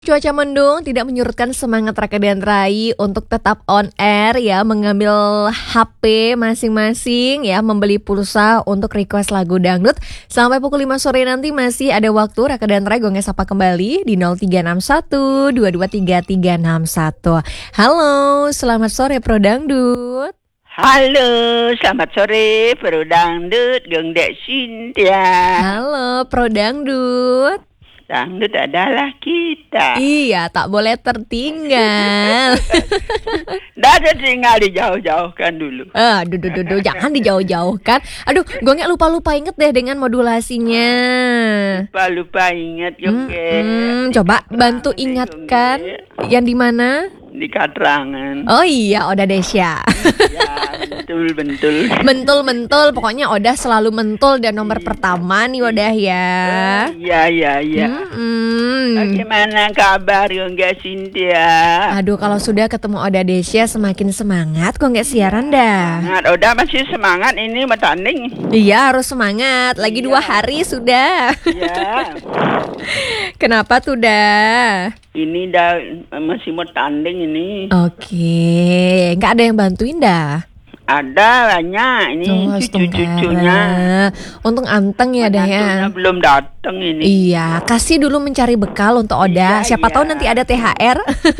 Cuaca mendung tidak menyurutkan semangat Raka dan Rai untuk tetap on air ya, mengambil HP masing-masing ya, membeli pulsa untuk request lagu dangdut. Sampai pukul 5 sore nanti masih ada waktu Raka dan Rai gonggeng sapa kembali di 0361 223361. Halo, selamat sore Pro Dangdut. Halo, selamat sore Pro Dangdut, Gong Dek Cynthia. Halo Pro Dangdut. Dangdut adalah kita. Iya, tak boleh tertinggal. Dah ada tinggal dijauh-jauhkan dulu. Jangan dijauh-jauhkan. Aduh, gue lupa inget deh dengan modulasinya. Lupa ingat, Coba bantu ingatkan yang di mana? Di Katrangan. Oh iya, Oda Desya. Ya, betul. Mentul, pokoknya Oda selalu mentul dan nomor pertama nih Oda ya. Iya. Bagaimana kabar Gongga Cynthia? Aduh, kalau sudah ketemu Oda Desya semakin semangat kok nggak siaran dah. Oda masih semangat ini bertanding. Iya, harus semangat. Lagi 2 hari sudah. Iya. Kenapa tuh dah? Ini dah masih mau tanding ini. Oke, nggak ada yang bantuin dah? Ada banyak ini cucu-cucunya. Untung anteng ya dah ya. Belum datang ini. Iya, kasih dulu mencari bekal untuk Oda. Siapa tahu nanti ada THR.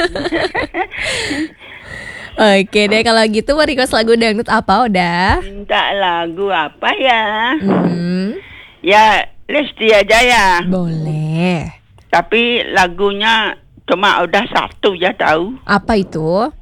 Oke deh, kalau gitu mau request lagu dangdut apa Oda? Minta lagu apa ya? Ya Lesti aja ya. Boleh. Tapi lagunya cuma udah satu ya tahu. Apa itu?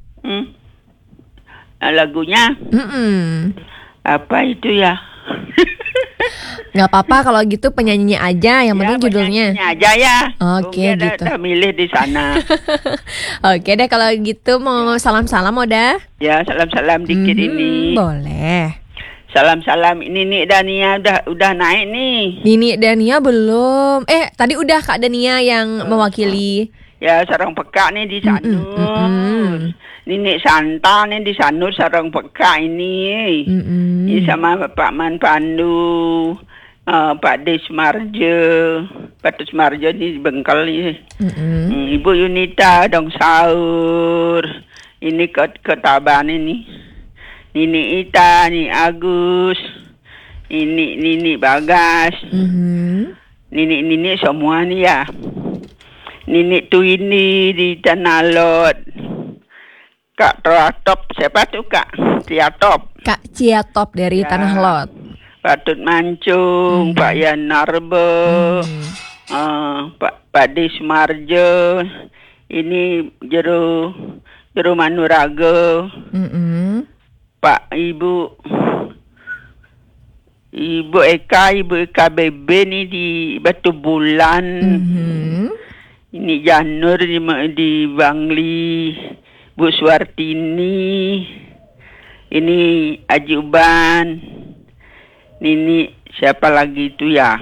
Lagunya apa itu ya? Nggak apa-apa kalau gitu penyanyinya aja, yang penting judulnya. Penyanyinya aja ya. Oke gitu. Udah milih di sana. Oke deh, kalau gitu mau salam-salam Oda? Ya, salam-salam dikit ini. Boleh. Salam-salam ini Nini Dania udah naik nih. Nini Dania belum. Tadi udah Kak Dania yang mewakili. Ya, sarang peka nih di Sanur. Nini Santa nih di Sanur sarang peka ini. Ini sama Pak Man Pandu, Pak Desmarjo. Pak Desmarjo ini di Bengkel nih. Ibu Yunita dong sahur. Ini ke Taban ini. Nini Ita, Nini Agus, Nini Bagas, Nini semua nih ya. Nini Tuini di Tanalot, Kak Tratop, siapa tuh Kak? Ciatop. Kak Ciatop dari Tanah Lot. Patut Mancung, Pak Yan Narbe, Pak Desmarjo, ini Jero Manurago. Pak Ibu Eka Bebe nih di Batu Bulan. Ini Janur di Bangli, Bu Suartini. Ini Aji Uban. Ini siapa lagi itu ya?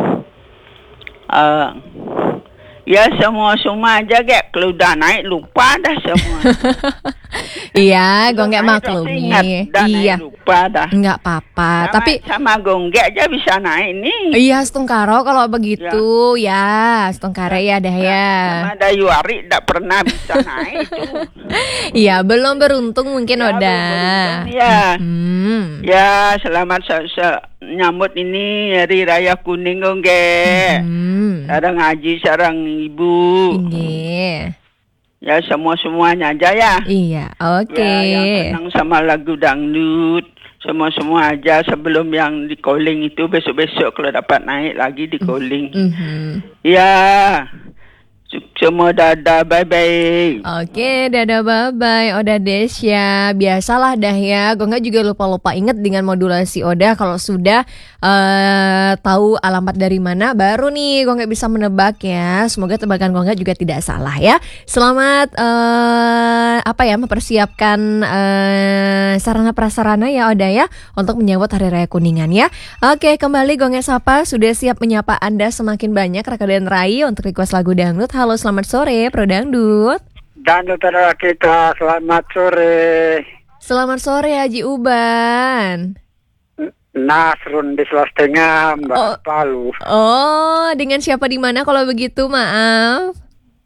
Ya semua aja kayak kalau udah naik lupa dah semua. Iya, Gonggek maklumi. Iya, lupa dah. Nggak apa-apa. Tapi sama Gonggek aja bisa naik nih. Iya, Setungkaro kalau begitu ya, Setungkare ya dah ya. Sama Dayuari tidak pernah bisa naik itu. Iya, belum beruntung mungkin Oda. Ya, ya selamat nyambut ini Hari Raya Kuning Gonggek. Sarang Haji, sarang Ibu. Iya. Ya semuanya aja ya. Iya, oke. Ya, yang senang sama lagu dangdut, semua aja sebelum yang di calling itu besok kalau dapat naik lagi di calling. Ya. Semua dadah, bye-bye. Oke, dadah bye-bye Oda Desya. Biasalah dah ya, Gongga juga lupa inget dengan modulasi Oda. Kalau sudah tahu alamat dari mana, baru nih Gongga bisa menebak ya. Semoga tebakan Gongga juga tidak salah ya. Selamat mempersiapkan sarana prasarana ya Oda ya, untuk menyambut Hari Raya Kuningan ya. Oke, kembali Gongga Sapa sudah siap menyapa Anda semakin banyak Raka dan Rai untuk request lagu dangdut. Halo, selamat sore Pro Dangdut. Dangdut adalah kita, selamat sore. Selamat sore Haji Uban. Nasrun di Selastengah, Mbak Palu. Oh, dengan siapa di mana kalau begitu, maaf?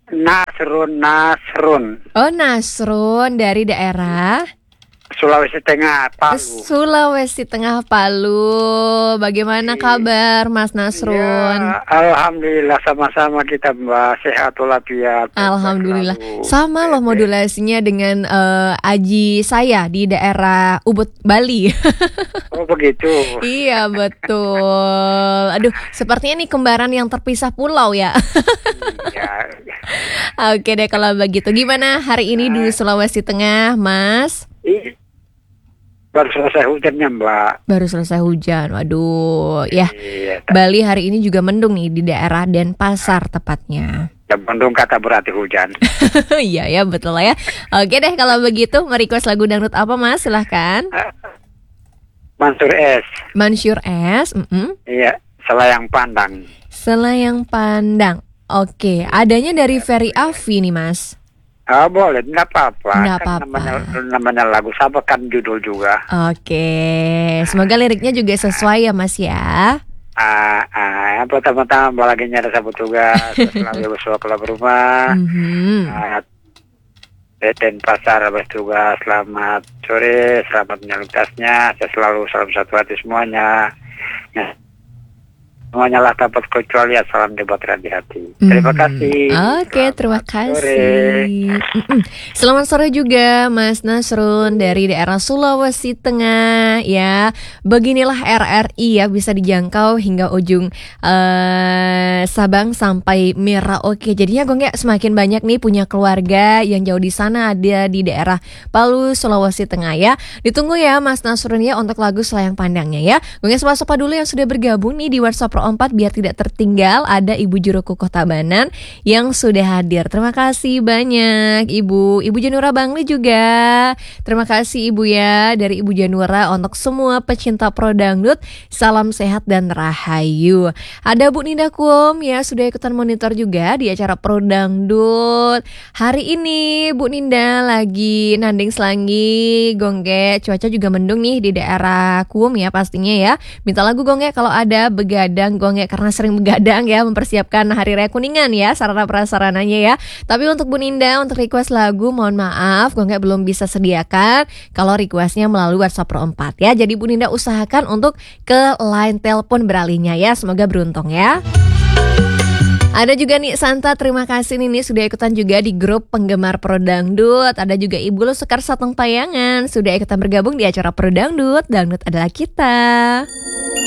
Nasrun. Oh, Nasrun dari daerah Sulawesi Tengah, Palu. Sulawesi Tengah, Palu. Bagaimana kabar Mas Nasrun? Ya, alhamdulillah sama-sama kita Mbak, sehat walafiat. Alhamdulillah. Selalu. Sama loh modulasinya dengan Aji saya di daerah Ubud, Bali. Oh begitu. Iya, betul. Aduh, sepertinya nih kembaran yang terpisah pulau ya. Ya, Oke deh kalau begitu. Gimana hari ini di Sulawesi Tengah, Mas? baru selesai hujannya Mbak. Baru selesai hujan. Waduh, ya. Iya, Bali hari ini juga mendung nih di daerah Denpasar tepatnya. dan mendung kata berarti hujan. Iya ya, betul lah ya. Oke deh kalau begitu, merequest lagu dangdut apa Mas? Silahkan. Mansur S. Mansur S. Iya, Selayang Pandang. Selayang Pandang. Oke, adanya dari Ferry Afi nih Mas. Ah boleh, nggak apa-apa. Nggak Kan apa-apa. namanya lagu sama kan judul juga. Oke, semoga liriknya juga sesuai ya Mas ya. Pertama-tama lagi nyari sabut tugas, selalu besok keluar rumah. Denpasar bertugas, selamat sore, selamat menyalurtasnya. Saya selalu salam satu hati semuanya. Ya. Semuanya lah tanpa kecuali salam debat di hati. Terima kasih. Oke, terima Selamat kasih. Selamat sore juga Mas Nasrun dari daerah Sulawesi Tengah ya. Beginilah RRI ya, bisa dijangkau hingga ujung Sabang sampai Merauke. Jadinya Gongge semakin banyak nih punya keluarga yang jauh di sana, ada di daerah Palu, Sulawesi Tengah ya. Ditunggu ya Mas Nasrun ya untuk lagu Selayang Pandangnya ya. Gongge sapa dulu yang sudah bergabung nih di WhatsApp Pro 4 biar tidak tertinggal. Ada Ibu Juru Kukuh Tabanan yang sudah hadir. Terima kasih banyak Ibu Janura Bangli juga. Terima kasih Ibu ya dari Ibu Janura untuk semua pecinta pro dangdut. Salam sehat dan rahayu. Ada Bu Ninda Kum ya sudah ikutan monitor juga di acara pro dangdut. Hari ini Bu Ninda lagi nanding selangi Gongge. Cuaca juga mendung nih di daerah Kum ya pastinya ya. Minta lagu Gongge kalau ada begadang Gongge karena sering begadang ya mempersiapkan Hari Raya Kuningan ya sarana prasarananya ya. Tapi untuk Bu Ninda untuk request lagu mohon maaf Gongge belum bisa sediakan kalau requestnya melalui WhatsApp Pro 4 ya. Jadi Bu Ninda usahakan untuk ke line telepon beralihnya ya. Semoga beruntung ya. Ada juga nih Santa, terima kasih nih sudah ikutan juga di grup penggemar Pro Dangdut. Ada juga Ibu Lu Sekar Sateng Payangan sudah ikutan bergabung di acara Pro Dangdut. Dangdut adalah kita.